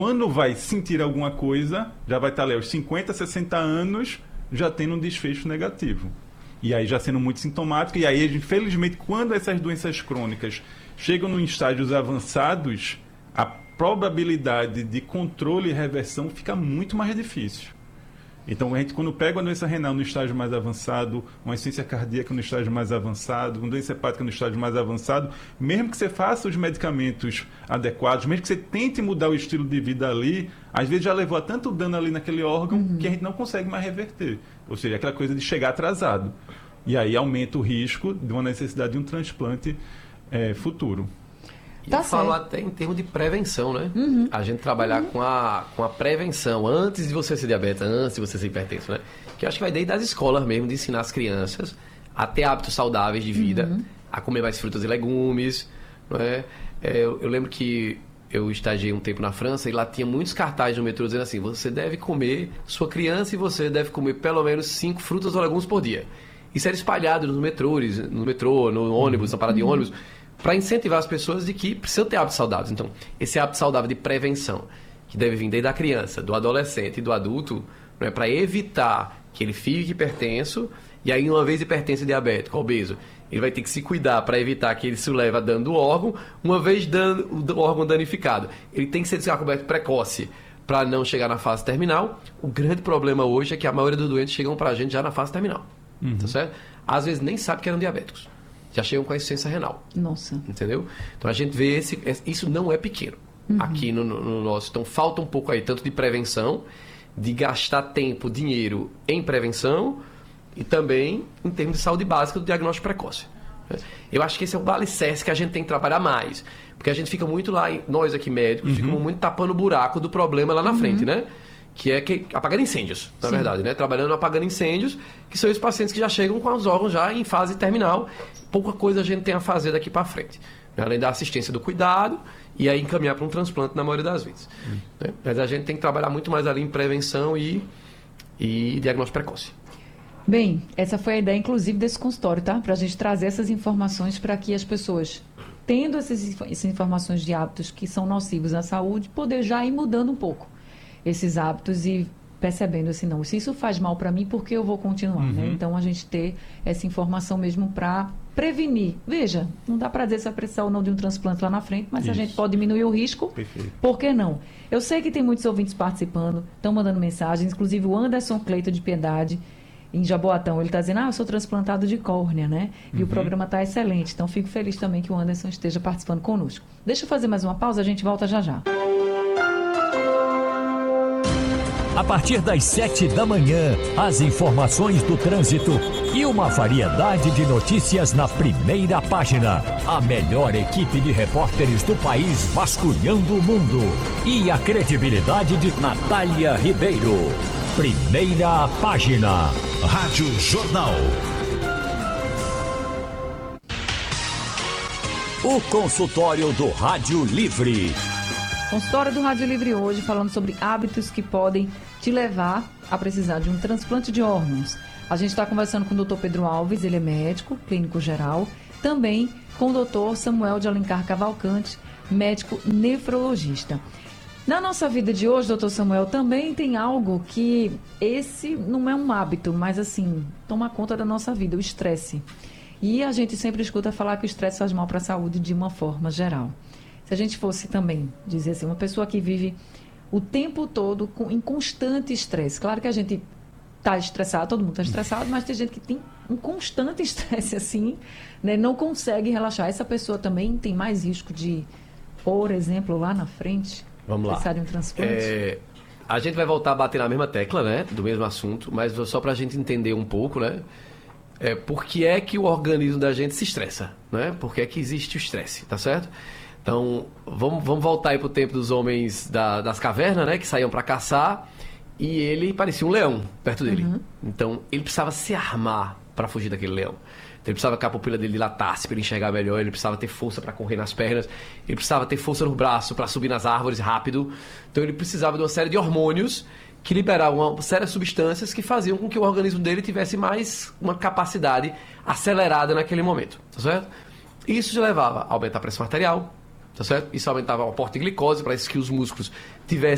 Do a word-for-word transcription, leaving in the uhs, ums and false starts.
Quando vai sentir alguma coisa, já vai estar ali aos cinquenta, sessenta anos, já tendo um desfecho negativo. E aí já sendo muito sintomático. E aí, infelizmente, quando essas doenças crônicas chegam em estágios avançados, a probabilidade de controle e reversão fica muito mais difícil. Então, a gente, quando pega a doença renal no estágio mais avançado, uma insuficiência cardíaca no estágio mais avançado, uma doença hepática no estágio mais avançado, mesmo que você faça os medicamentos adequados, mesmo que você tente mudar o estilo de vida ali, às vezes já levou a tanto dano ali naquele órgão uhum. que a gente não consegue mais reverter. Ou seja, aquela coisa de chegar atrasado. E aí aumenta o risco de uma necessidade de um transplante é, futuro. E tá eu falo até em termos de prevenção, né? Uhum. A gente trabalhar uhum. com, a, com a prevenção antes de você ser diabetes, antes de você ser hipertenso, né? Que eu acho que vai desde as escolas mesmo, de ensinar as crianças a ter hábitos saudáveis de vida, uhum. a comer mais frutas e legumes, não é? É, eu, eu lembro que eu estagiei um tempo na França e lá tinha muitos cartazes no metrô dizendo assim, você deve comer, sua criança e você deve comer pelo menos cinco frutas ou legumes por dia. Isso era espalhado nos metrôs, no metrô, no ônibus, na parada de ônibus, para incentivar as pessoas de que precisam ter hábitos saudáveis. Então, esse hábito saudável de prevenção, que deve vir desde a criança, do adolescente e do adulto, né, para evitar que ele fique hipertenso, e aí uma vez hipertenso e diabético, obeso, ele vai ter que se cuidar para evitar que ele se leve a dano do órgão, uma vez dano, o órgão danificado. Ele tem que ser descoberto precoce para não chegar na fase terminal. O grande problema hoje é que a maioria dos doentes chegam para a gente já na fase terminal. Uhum. Tá certo? Às vezes nem sabe que eram diabéticos. Já chegam com a insuficiência renal. Nossa. Entendeu? Então a gente vê esse... Isso não é pequeno. Uhum. Aqui no, no nosso... Então falta um pouco aí, tanto de prevenção, de gastar tempo, dinheiro em prevenção e também em termos de saúde básica do diagnóstico precoce. Eu acho que esse é o alicerce que a gente tem que trabalhar mais. Porque a gente fica muito lá, nós aqui médicos, uhum. ficamos muito tapando o buraco do problema lá na uhum. frente, né? Que é que, apagando incêndios, na Sim. verdade, né? Trabalhando apagando incêndios, que são os pacientes que já chegam com os órgãos já em fase terminal. Pouca coisa a gente tem a fazer daqui para frente. Né? Além da assistência do cuidado e aí encaminhar para um transplante na maioria das vezes. Hum. Né? Mas a gente tem que trabalhar muito mais ali em prevenção e, e diagnóstico precoce. Bem, essa foi a ideia, inclusive, desse consultório, tá? Para a gente trazer essas informações para que as pessoas, tendo essas, essas informações de hábitos que são nocivos à saúde, poder já ir mudando um pouco esses hábitos e percebendo assim, não, se isso faz mal para mim, por que eu vou continuar? Uhum. Né? Então, a gente ter essa informação mesmo para prevenir. Veja, não dá para dizer se vai precisar ou não de um transplante lá na frente, mas isso. Se a gente pode diminuir o risco, Perfeito. Por que não? Eu sei que tem muitos ouvintes participando, estão mandando mensagens, inclusive o Anderson Cleito de Piedade, em Jaboatão, ele está dizendo, ah, eu sou transplantado de córnea, né? E uhum. o programa está excelente, então fico feliz também que o Anderson esteja participando conosco. Deixa eu fazer mais uma pausa, a gente volta já já. A partir das sete da manhã, as informações do trânsito e uma variedade de notícias na primeira página. A melhor equipe de repórteres do país vasculhando o mundo. E a credibilidade de Natália Ribeiro. Primeira página. Rádio Jornal. O consultório do Rádio Livre. Consultório do Rádio Livre hoje falando sobre hábitos que podem te levar a precisar de um transplante de órgãos. A gente está conversando com o doutor Pedro Alves, ele é médico, clínico geral, também com o doutor Samuel de Alencar Cavalcante, médico nefrologista. Na nossa vida de hoje, doutor Samuel, também tem algo que esse não é um hábito, mas assim, toma conta da nossa vida, o estresse. E a gente sempre escuta falar que o estresse faz mal para a saúde de uma forma geral. Se a gente fosse também dizer assim, uma pessoa que vive o tempo todo com, em constante estresse. Claro que a gente está estressado, todo mundo está estressado, mas tem gente que tem um constante estresse assim, né, não consegue relaxar. Essa pessoa também tem mais risco de, por exemplo, lá na frente, Vamos lá. precisar de um transplante? É, a gente vai voltar a bater na mesma tecla, né, do mesmo assunto, mas só para a gente entender um pouco, né, é, por que é que o organismo da gente se estressa, né? Por que é que existe o estresse, tá certo? Então, vamos, vamos voltar aí para o tempo dos homens da, das cavernas, né? Que saíam para caçar e ele parecia um leão perto dele. Uhum. Então, ele precisava se armar para fugir daquele leão. Então, ele precisava que a pupila dele dilatasse para ele enxergar melhor, ele precisava ter força para correr nas pernas, ele precisava ter força no braço para subir nas árvores rápido. Então, ele precisava de uma série de hormônios que liberavam uma série de substâncias que faziam com que o organismo dele tivesse mais uma capacidade acelerada naquele momento, tá certo? Isso levava a aumentar a pressão arterial, tá certo? Isso aumentava o aporte de glicose para que os músculos tivessem